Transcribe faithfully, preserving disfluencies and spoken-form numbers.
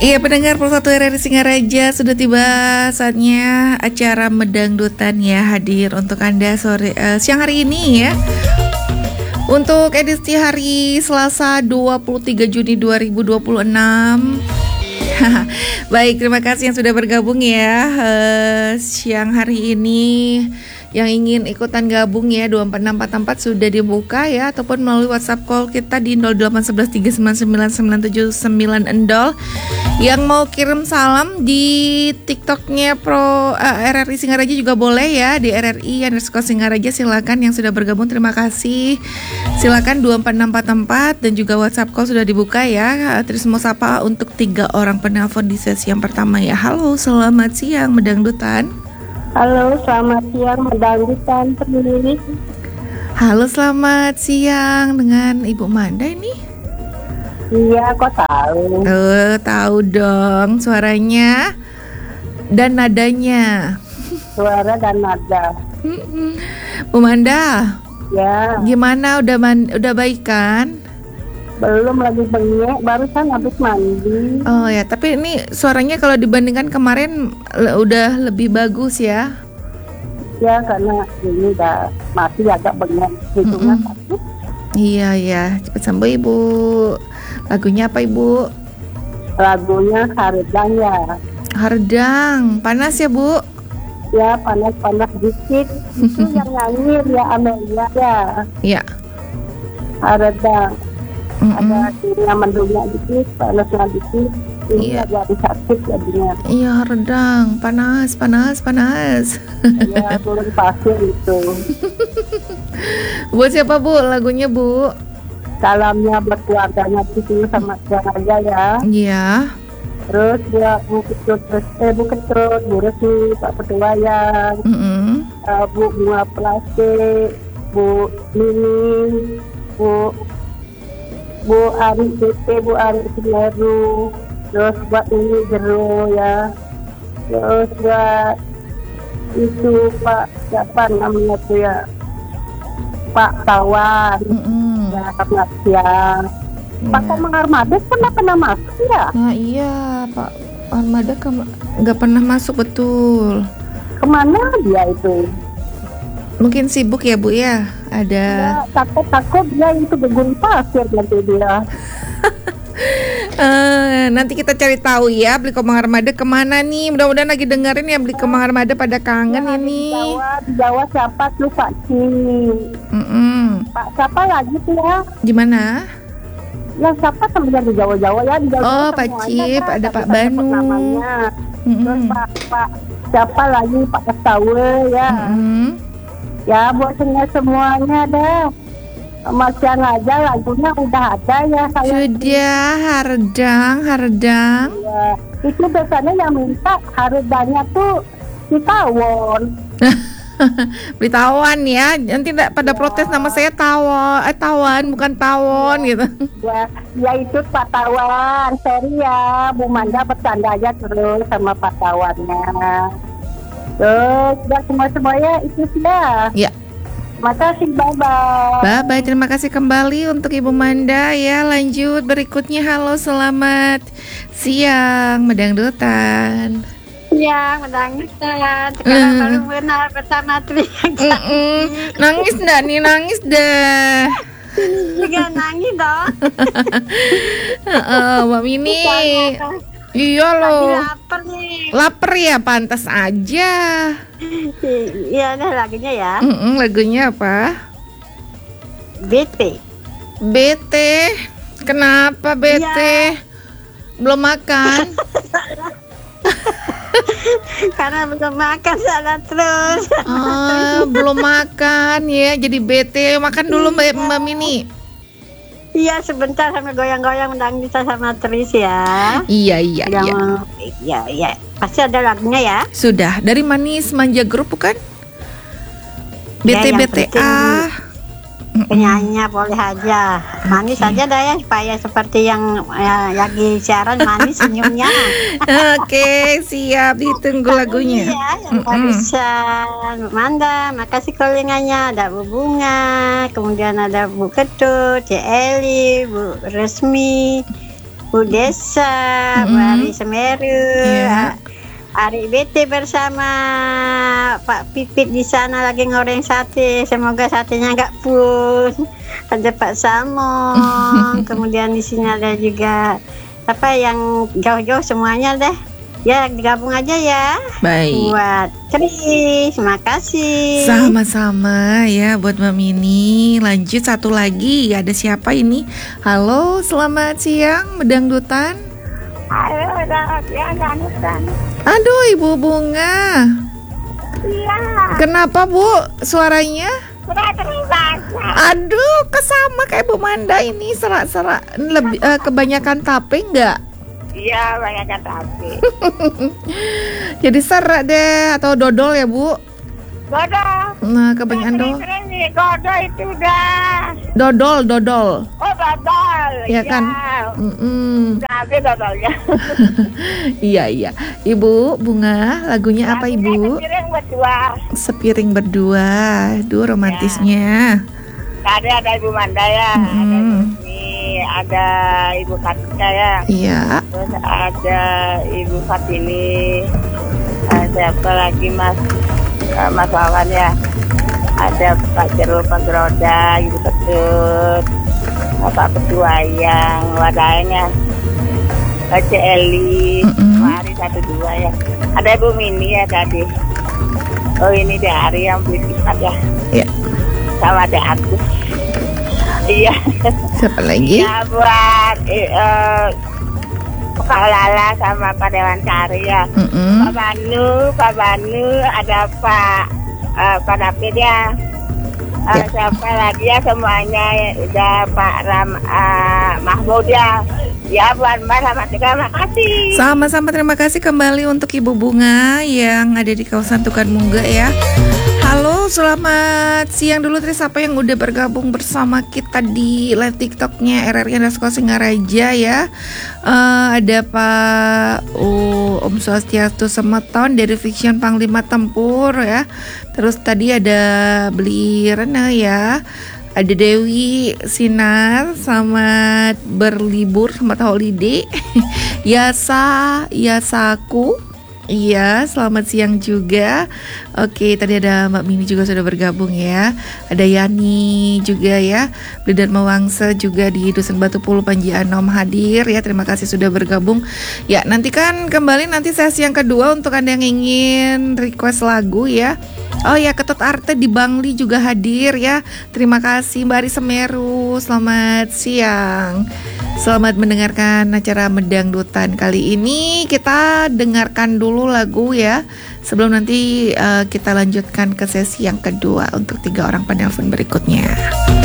Iya, pendengar Pulsa satu R R I Singaraja, sudah tiba saatnya acara Medangdutan ya hadir untuk Anda sore uh, siang hari ini ya. Untuk edisi hari Selasa dua puluh tiga Juni dua ribu dua puluh enam. Baik, terima kasih yang sudah bergabung ya uh, siang hari ini. Yang ingin ikutan gabung ya dua empat enam empat empat sudah dibuka ya, ataupun melalui WhatsApp call kita di nol delapan satu satu tiga sembilan sembilan sembilan tujuh sembilan endol. Yang mau kirim salam di TikToknya Pro uh, R R I Singaraja juga boleh ya, di R R I underscore Singaraja. Silakan yang sudah bergabung, terima kasih. Silakan dua empat enam empat empat dan juga WhatsApp call sudah dibuka ya. Terus mau sapa untuk tiga orang penelpon di sesi yang pertama ya. Halo, selamat siang Medangdutan. Halo, selamat siang Medangdutan sendiri. Halo, selamat siang dengan Ibu Manda ini. Iya, kok tahu? Oh, tahu dong suaranya dan nadanya. Suara dan nada. Bu Manda. Ya. Gimana, udah man, udah baik kan? Belum, lagi bengek, barusan habis mandi. Oh ya, tapi ini suaranya kalau dibandingkan kemarin le- udah lebih bagus ya? Ya, karena ini udah masih agak bengek, hidungnya sakit. Iya ya, cepat sembuh Ibu. Lagunya apa Ibu? Lagunya Hardang ya. Hardang, panas ya Bu? Ya, panas-panas dikit. Itu yang nyanyi ya Amelia ya. Iya. Hardang. Mm-mm. Ada dirinya mendungnya dikit, panasnya dikit. Ini Iya. jadi sakit jadinya. Iya, Hardang, panas, panas, panas. Ya, turun pasir itu. Buat siapa Bu lagunya Bu? Salamnya buat keluarganya itu sama keluarga ya. Iya. Terus buat Bu Ketrut, eh Bu Ketrut, Bu Resi, Pak Petuayan, Mm-mm. uh, Bu Bunga Plastik, Bu Mimi, Bu Bu Ari T T, Bu Ari Sineru, terus buat ini Jero ya, terus buat itu Pak siapa namanya tuh ya, Pak Tawan. Mm-mm. Ya, selamat siang. Pak Iya. Komang Armada pernah pernah masuk ya? Nah iya Pak Armada ke- nggak pernah masuk betul. Kemana dia itu? Mungkin sibuk ya Bu ya. Ada. Ya, takut takut dia itu bergurun pasir nanti dia. Eh, nanti kita cari tahu ya Beli Komang Armada kemana nih. Mudah-mudahan lagi dengerin ya Beli Komang Armada pada kangen Ya, ini. Di Jawa, di Jawa siapa tuh Pak Cim? Mm-mm. Pak siapa lagi tuh ya? Gimana? Ya siapa temennya di Jawa-Jawa ya? Di Jawa Oh, Pak semuanya Cip, kan, ada tapi Pak tak sebut Banu. namanya. Terus Mm-mm. Pak Pak siapa lagi Pak Kestawe ya? Mm-mm. Ya buat semua semuanya dah. Mas yang aja lagunya udah ada ya saya. Sudah Hardang, Hardang. Ya, itu biasanya yang minta harganya tuh si tawon. Beli tawon ya. Nanti tidak pada protes nama saya tawon, eh tawon bukan tawon gitu. Ya, ya itu Pak Tawan. Sorry ya, Bu Manda bercanda aja terus sama Pak Tawannya. Terus ya semua semuanya itu sudah. Ya. Makasih, bye bye. Bye bye, terima kasih kembali untuk Ibu Manda ya. Lanjut berikutnya, halo selamat siang Medangdutan. Ya, menangis kan. Sekarang Mm. baru benar bersama Tri. Mm-mm. Nangis dah nih, nangis dah. Juga nangis dong. Heeh, Mbak Mini. Iya Lagi loh. lapar nih. Lapar ya, pantas aja. Iya, nih lagunya ya. Mm-mm, lagunya apa? Bete. Bete. Kenapa bete? Belum makan. Karena belum makan salah terus. Ah, belum makan ya, jadi bete. Makan dulu Mbak, Mbak Mini. Iya, sebentar sampai goyang-goyang menangis sama Tris ya. Iya, iya, iya. Yang iya, iya. Pasti ada lagunya ya. Sudah, dari Manis Manja Group bukan? Ya, B T yang B T A. Penyanyinya boleh aja. Manis Oke. aja dah ya, supaya seperti yang ya, lagi siaran manis senyumnya. Oke, siap, ditunggu lagunya. Iya, yang Mm-mm. barusan Bu Manda, makasih callingannya. Ada Bu Bunga, kemudian ada Bu Ketut, C. Eli, Bu Resmi, Bu Desa, Bu Mm-mm. Ari Semeru, Iya. Ari B T bersama Pak Pipit di sana lagi goreng sate. Semoga satenya nggak pun. Ada Pak Samong, kemudian di sini ada juga apa yang jauh-jauh semuanya deh. Ya digabung aja ya. Baik. Buat Tris, terima kasih. Sama-sama ya buat Mbak Mini. Lanjut satu lagi, ada siapa ini? Halo, selamat siang Medangdutan. Halo, selamat siang, Danutan. Aduh, Ibu Bunga. Iya, Kenapa Bu suaranya? sudah terima. Aduh, kesama kayak Bu Manda ini serak-serak. Lebih eh, kebanyakan tape enggak? Iya, banyak tapi. Jadi serak deh atau dodol ya Bu? Godol. Nah, kebanyakan dodol. Sering nih, godol itu udah. Dodol, dodol. Oh, dodol. Ya kan? Mm-mm. Udah habis dodolnya. Iya, iya. Ibu Bunga, lagunya apa Ibu? Piring berdua. Sepiring berdua. Duh, romantisnya. Tadi ada Ibu Manda ya, ada Mm-mm. ini, ada Ibu Katika ya, Iya. terus ada Ibu Fatini, ada apa lagi Mas eh, Mas Wawan ya, ada Pak Jerul Pagroda, Ibu Ketut, Bapak Petuayang, wadahnya, Pak Eli, Mm-mm. Mari satu dua ya, ada Ibu Mini ya tadi. Oh ini dari yang beli tiket ya, Iya. sama ada aku. Iya. Siapa lagi? Ya buat eh, eh, Kak Lala sama Pak Dewan Sari ya. Mm-mm. Pak Banu, Pak Banu, ada Pak eh, Pak David ya. Eh, Ya. Siapa lagi ya semuanya ya, udah Pak Ram eh, Mahmud ya. Ya buat Mbak sama terima kasih. Sama-sama, terima kasih kembali untuk Ibu Bunga yang ada di kawasan Tukan Mungga ya. Halo, selamat siang dulu Tris, apa yang udah bergabung bersama kita di live TikToknya R R I underscore Singaraja ya. Eh, ada Pak oh, Om Swastiastu Semeton dari Fiction Panglima Tempur ya. Terus tadi ada Beli Rena ya. Ada Dewi Sinar, selamat berlibur, selamat holiday. Yasa, Yasaku, iya, selamat siang juga. Oke, tadi ada Mbak Mini juga sudah bergabung ya. Ada Yani juga ya. Beli Dharma Wangsa juga di Dusun Batu Pulu Panji Anom hadir ya. Terima kasih sudah bergabung. Ya, nantikan kembali nanti sesi yang kedua untuk Anda yang ingin request lagu ya. Oh ya, Ketut Arte di Bangli juga hadir ya. Terima kasih Mbak Ari Semeru. Selamat siang. Selamat mendengarkan acara Medangdutan kali ini. Kita dengarkan dulu lagu ya. Sebelum nanti uh, kita lanjutkan ke sesi yang kedua untuk tiga orang penelpon berikutnya.